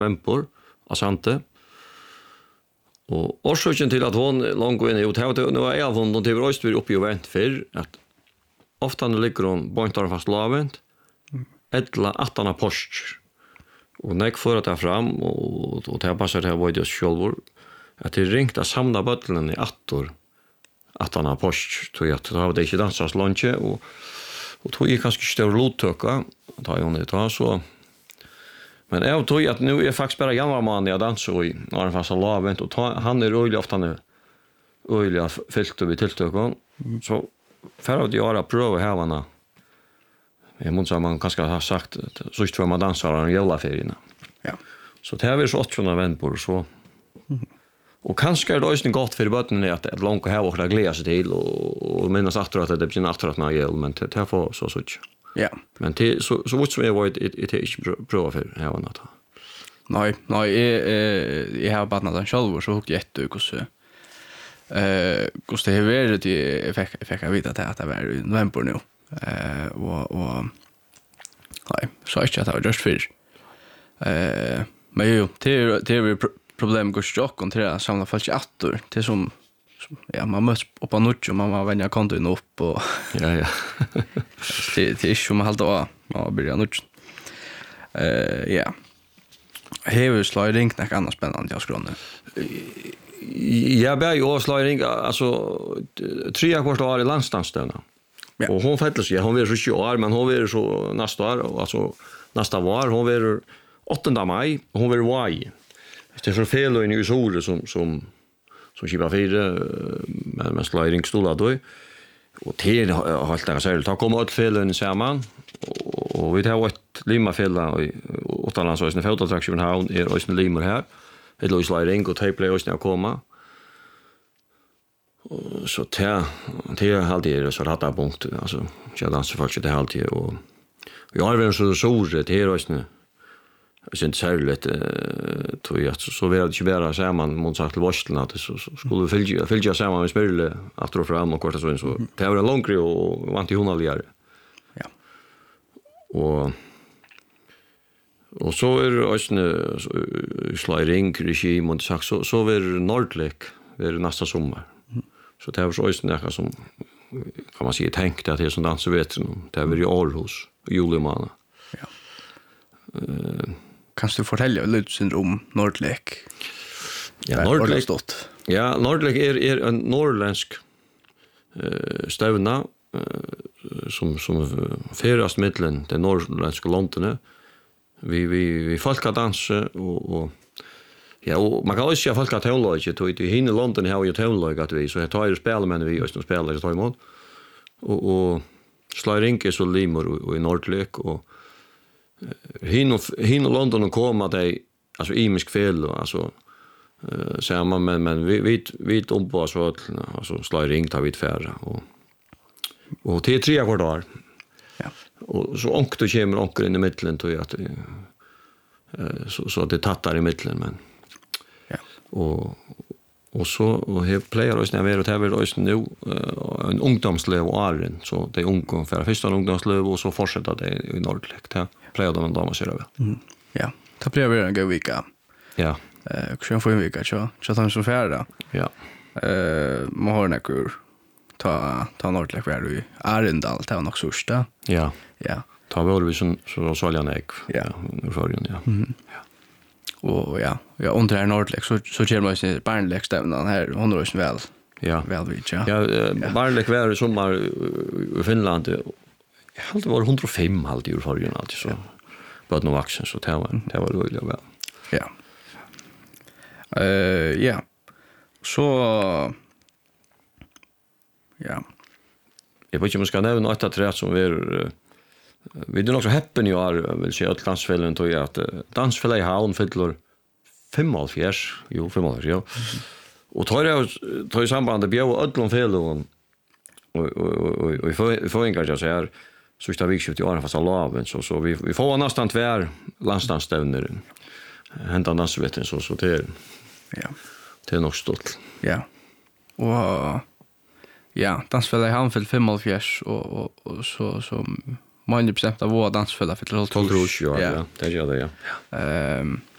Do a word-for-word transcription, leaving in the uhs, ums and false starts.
Vempor, Asante. Och orsaken till att hon långt in i hotellet, nu är jag hon och det var just vi uppe i event för att ofta när ligger hon pointar fast lavent, ettla attana post. Och när jag får att ta fram och och ta passar det var det självor att det ringt att samla bottlen i attor attana post tror jag att det var det inte dansas lunch och och tog jag kanske stor lottöka ta hon det ta så. Men jag tror att nu är faktiskt bara januari månad jag dansar i när han fast lavent och ta, han är rolig ofta nu. Öliga fällt vi tilltökon. Så för att göra prova här varna. Jag måste man kanske ha sagt så tror man dansar en jävla ferierna. Ja. Så det här är så åttonde Vempor så. Mm. Och kanske är det också gott för bötterna att ett långt här och glädja sig till och, och minnas efter att det blir efter när jag men det här får så så. Ja. Men det så så vart som jag var det det är inte prova för här varna. Nej, nej, jag jag har bara någon själv så huggt jätte och så. Eh, kost det är det jag fick fick jag veta att det var i november nu. Eh och och nej, så är det att det just för. Eh, men ju det det är problem går stock och det samla falsk attor till som ja, man måste upp och nutcha man var vänja konton upp och ja ja. det det är som halt då man börjar nutcha. Eh ja. Hever sliding näck annars spännande jag skrån. Ja, bär ju sliding alltså tre kvart år i landstandsstöna. Ja. Och hon fälls ju hon vill så tjugo år men hon vill så nästa år alltså nästa år hon vill åttonde maj och hon vill wai. Det är så fel och i Nysore som som som skipa fyra men med sliding stolar då. Och till halt där så ta komma åt felen samman och vi har ett limma fälla i åttan så är det fotoattraktion här är också en limmer här. Det låg sliding och tape playoffs när komma. Och så där det är alltid så att ha punkt alltså jag dansar faktiskt det alltid och jag har väl så så det här också nu. Jag syns särskilt tror jag så vill det ju bara samman mot sagt till varslen att så skulle följa följa samman med spel efter och fram och kort så så det var en lång kry och vant i hundraligare. Ja. Och och så är det också sliding regim och sagt så så är Nordlek är nästa sommar. Mm. Så det var så också näka som kan man säga tänkt att det är som dansar vet du det var i Aarhus i juli månad. Ja. Eh kan du fortälja lite syndrom Nordlek? Ja, Nordlek stått. Ja, Nordlek är är en norrländsk eh stävna eh som som färast mellan de norrländska länderna. Vi vi vi folkadans och och ja, och man kan också säga folkateologi då i hinna länderna har ju teologi att vi så här tar ju spel men vi just nu spelar så tar emot. Och och sliding är så limor och i Nordlek och hin och hin och London och komma det alltså imisk fel alltså eh säger man men men vi vi vi om på så alltså sliding tar vi färra och och till tre kvartal. Ja. Och så onk då kommer onkel in i mitten tror jag att eh så så det tattar i mitten men ja. Och och så och här player oss när vi är över oss nu en ungdomslöv och Arren så det är ungdom för första ungdomslöv och så fortsätter det i Nordlek ja player de damer ser över. Mm. Ja. Ta pröva en god vecka. Ja. Eh kanske får en vecka så så tar som färda. Ja. Eh man har näkur ta ta Nordlek var du Arendal ta nog första. Ja. Ja. Ta var vi så så sålja näck. Ja, nu förrän ja. Mm. Ja. Och ja, ja under här Nordlek så så kör man sig Barnlek stämman här hon rör väl. Ja. Väl vid ja. Ja, uh, Barnlek var i sommar i Finland. Jag hade var hundrafem halt i förrän alltid så. På någon action så det var det var roligt väl. Ja. Eh ja. Så ja. Jag vet inte om jag ska nämna åtta tre som vi är vi är också happen i år vill säga att dansfällen tror jag att dansfälla i havn fyller femhundra jo femhundra ja. Och tar jag tar i samband med bjå ödlon fel och och och och för för en kanske så här så ska vi skjuta i år fast alla så så vi vi får nästan tvär landstandsstävner hända dansvetten så så det ja det är nog stolt. Ja. Och ja, dansfälla i havn fyller femhundra och och och så så man bestämt av våra dansfälla för tolv tolv ja, ja, det gör det ja. Ehm